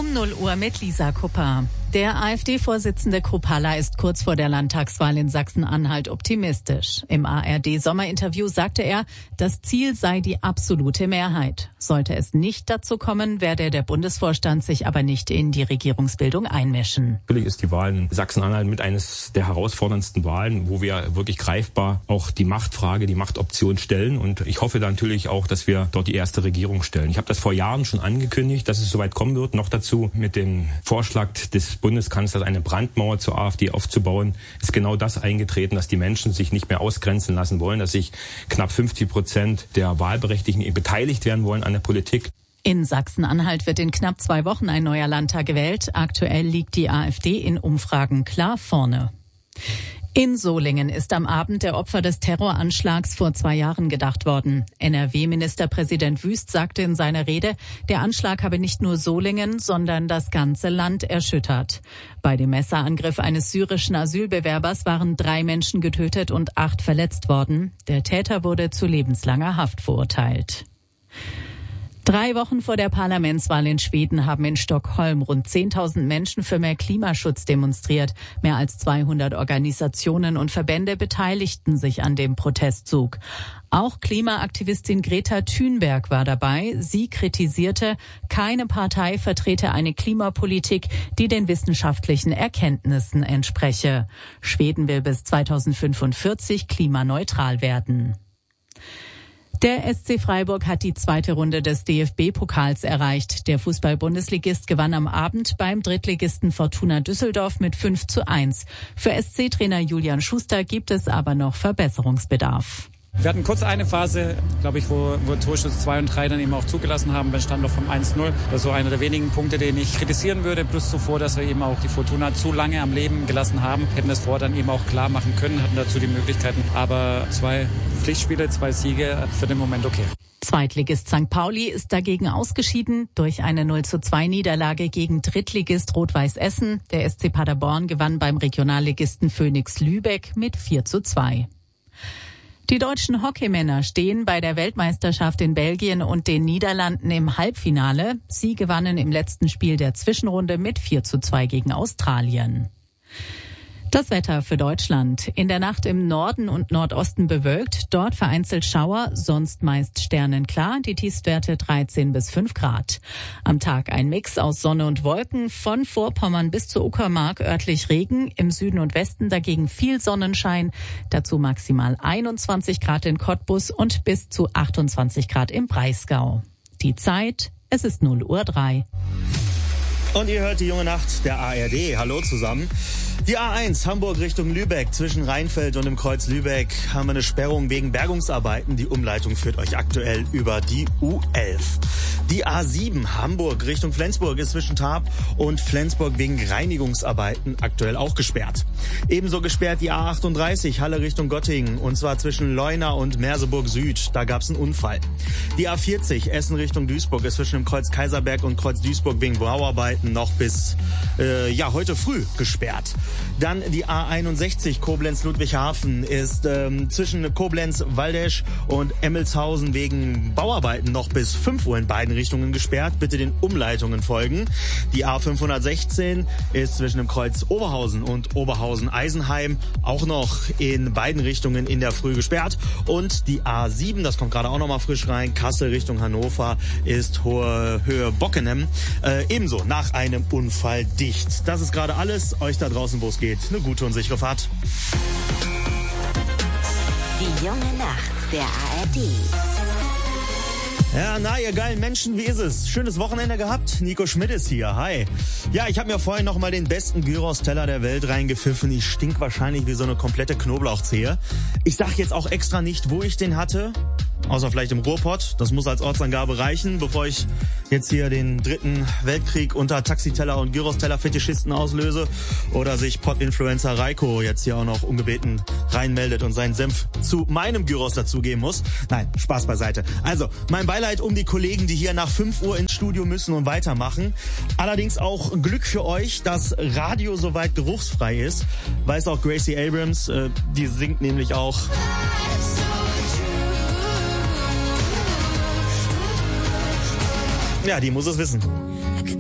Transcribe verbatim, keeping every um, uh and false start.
Um null Uhr mit Lisa Kupper. Der AfD-Vorsitzende Kruppalla ist kurz vor der Landtagswahl in Sachsen-Anhalt optimistisch. Im A R D-Sommerinterview sagte er, das Ziel sei die absolute Mehrheit. Sollte es nicht dazu kommen, werde der Bundesvorstand sich aber nicht in die Regierungsbildung einmischen. Natürlich ist die Wahl in Sachsen-Anhalt mit eines der herausforderndsten Wahlen, wo wir wirklich greifbar auch die Machtfrage, die Machtoption stellen. Und ich hoffe dann natürlich auch, dass wir dort die erste Regierung stellen. Ich habe das vor Jahren schon angekündigt, dass es soweit kommen wird. Noch dazu mit dem Vorschlag des Bundeskanzlers, eine Brandmauer zur AfD aufzubauen, ist genau das eingetreten, dass die Menschen sich nicht mehr ausgrenzen lassen wollen, dass sich knapp fünfzig Prozent der Wahlberechtigten beteiligt werden wollen an der Politik. In Sachsen-Anhalt wird in knapp zwei Wochen ein neuer Landtag gewählt. Aktuell liegt die AfD in Umfragen klar vorne. In Solingen ist am Abend der Opfer des Terroranschlags vor zwei Jahren gedacht worden. N R W-Ministerpräsident Wüst sagte in seiner Rede, der Anschlag habe nicht nur Solingen, sondern das ganze Land erschüttert. Bei dem Messerangriff eines syrischen Asylbewerbers waren drei Menschen getötet und acht verletzt worden. Der Täter wurde zu lebenslanger Haft verurteilt. Drei Wochen vor der Parlamentswahl in Schweden haben in Stockholm rund zehntausend Menschen für mehr Klimaschutz demonstriert. Mehr als zweihundert Organisationen und Verbände beteiligten sich an dem Protestzug. Auch Klimaaktivistin Greta Thunberg war dabei. Sie kritisierte, keine Partei vertrete eine Klimapolitik, die den wissenschaftlichen Erkenntnissen entspreche. Schweden will bis zweitausendfünfundvierzig klimaneutral werden. Der S C Freiburg hat die zweite Runde des D F B-Pokals erreicht. Der Fußball-Bundesligist gewann am Abend beim Drittligisten Fortuna Düsseldorf mit fünf zu eins. Für S C-Trainer Julian Schuster gibt es aber noch Verbesserungsbedarf. Wir hatten kurz eine Phase, glaube ich, wo, wo Torschuss zwei und drei dann eben auch zugelassen haben, beim Standort vom eins null. Das ist so einer der wenigen Punkte, den ich kritisieren würde. Plus zuvor, dass wir eben auch die Fortuna zu lange am Leben gelassen haben. Hätten das vorher dann eben auch klar machen können, hatten dazu die Möglichkeiten. Aber zwei Pflichtspiele, zwei Siege, für den Moment okay. Zweitligist Sankt Pauli ist dagegen ausgeschieden durch eine null zu zwei Niederlage gegen Drittligist Rot-Weiß Essen. Der S C Paderborn gewann beim Regionalligisten Phoenix Lübeck mit vier zu zwei. Die deutschen Hockeymänner stehen bei der Weltmeisterschaft in Belgien und den Niederlanden im Halbfinale. Sie gewannen im letzten Spiel der Zwischenrunde mit vier zu zwei gegen Australien. Das Wetter für Deutschland. In der Nacht im Norden und Nordosten bewölkt, dort vereinzelt Schauer, sonst meist sternenklar, die Tiefstwerte dreizehn bis fünf Grad. Am Tag ein Mix aus Sonne und Wolken, von Vorpommern bis zur Uckermark örtlich Regen, im Süden und Westen dagegen viel Sonnenschein, dazu maximal einundzwanzig Grad in Cottbus und bis zu achtundzwanzig Grad im Breisgau. Die Zeit, es ist null Uhr drei. Und ihr hört die junge Nacht der A R D. Hallo zusammen. Die A eins Hamburg Richtung Lübeck, zwischen Rheinfeld und dem Kreuz Lübeck haben wir eine Sperrung wegen Bergungsarbeiten. Die Umleitung führt euch aktuell über die U elf. Die A sieben Hamburg Richtung Flensburg ist zwischen Tarp und Flensburg wegen Reinigungsarbeiten aktuell auch gesperrt. Ebenso gesperrt die A achtunddreißig Halle Richtung Göttingen, und zwar zwischen Leuna und Merseburg Süd. Da gab es einen Unfall. Die A vierzig Essen Richtung Duisburg ist zwischen dem Kreuz Kaiserberg und Kreuz Duisburg wegen Bauarbeiten noch bis äh, ja heute früh gesperrt. Dann die A einundsechzig Koblenz-Ludwigshafen ist ähm, zwischen Koblenz-Waldesch und Emmelshausen wegen Bauarbeiten noch bis fünf Uhr in beiden Richtungen gesperrt. Bitte den Umleitungen folgen. Die A fünfhundertsechzehn ist zwischen dem Kreuz Oberhausen und Oberhausen-Eisenheim auch noch in beiden Richtungen in der Früh gesperrt. Und die A sieben, das kommt gerade auch noch mal frisch rein, Kassel Richtung Hannover ist Hohe Höhe Bockenem äh, ebenso nach einem Unfall dicht. Das ist gerade alles. Euch da draußen, wo es geht, eine gute und sichere Fahrt. Die junge Nacht der A R D. Ja, na, ihr geilen Menschen, wie ist es? Schönes Wochenende gehabt? Nico Schmidt ist hier, hi. Ja, ich habe mir vorhin noch mal den besten Gyros-Teller der Welt reingepfiffen. Ich stink wahrscheinlich wie so eine komplette Knoblauchzehe. Ich sag jetzt auch extra nicht, wo ich den hatte. Außer vielleicht im Ruhrpott. Das muss als Ortsangabe reichen, bevor ich jetzt hier den dritten Weltkrieg unter Taxiteller und Gyros-Teller-Fetischisten auslöse. Oder sich Pott-Influencer Reiko jetzt hier auch noch ungebeten reinmeldet und seinen Senf zu meinem Gyros dazugeben muss. Nein, Spaß beiseite. Also, mein Beileid um die Kollegen, die hier nach fünf Uhr ins Studio müssen und weitermachen. Allerdings auch Glück für euch, dass Radio soweit geruchsfrei ist. Weiß auch Gracie Abrams, äh, die singt nämlich auch... Ja, die muss es wissen.